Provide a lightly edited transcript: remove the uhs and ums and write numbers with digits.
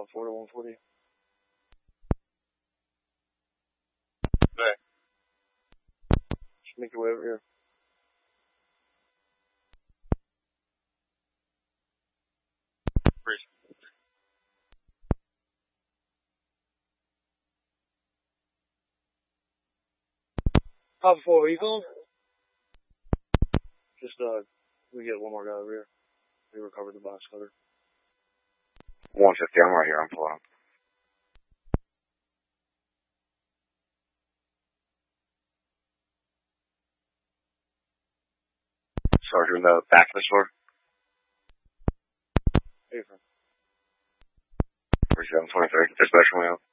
Pop 4 to 140. Back. Just make your way over here. Freeze. Pop 4, are you calling? Just, we get one more guy over here. We recovered the box cutter. 150, I'm right here, I'm pulling up. Sergeant, in the back of the store. Hey, friend. 3723, dispatch from out.